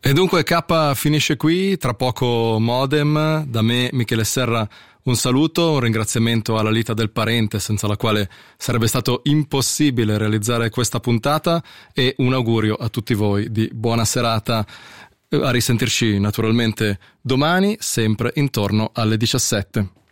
E dunque K finisce qui, tra poco Modem, da me Michele Serra un saluto, un ringraziamento alla Lita del Parente, senza la quale sarebbe stato impossibile realizzare questa puntata, e un augurio a tutti voi di buona serata, a risentirci naturalmente domani, sempre intorno alle 17.